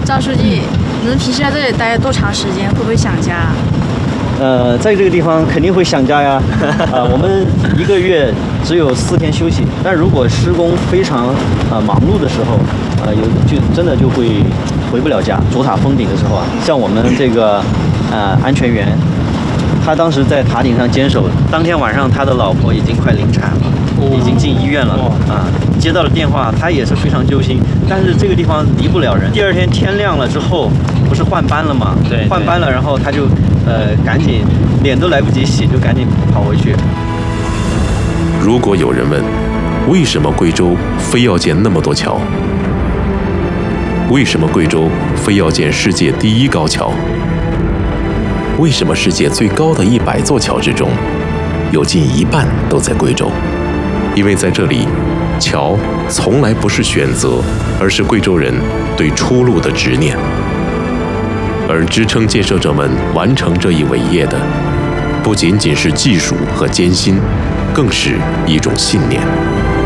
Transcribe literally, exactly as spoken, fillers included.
赵书记，你们平时在这里待多长时间？会不会想家？ 呃，在这个地方肯定会想家呀。啊、呃，我们一个月只有四天休息，但如果施工非常呃忙碌的时候，呃，有就真的就会回不了家。主塔封顶的时候啊，像我们这个呃安全员，他当时在塔顶上坚守，当天晚上他的老婆已经快临产了，已经进医院了啊。接到了电话，他也是非常揪心，但是这个地方离不了人。第二天天亮了之后，不是换班了吗？对，换班了，然后他就呃赶紧脸都来不及洗，就赶紧跑回去。 如果有人问，为什么贵州非要建那么多桥？为什么贵州非要建世界第一高桥？为什么世界最高的一百座桥之中，有近一半都在贵州？因为在这里，桥从来不是选择，而是贵州人对出路的执念。而支撑建设者们完成这一伟业的，不仅仅是技术和艰辛，更是一种信念。